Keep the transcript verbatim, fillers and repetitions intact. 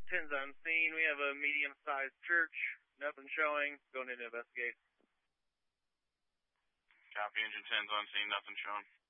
ten's on scene. We have a medium-sized church. Nothing showing. Going in to investigate. Copy, Engine ten's on scene. Nothing showing.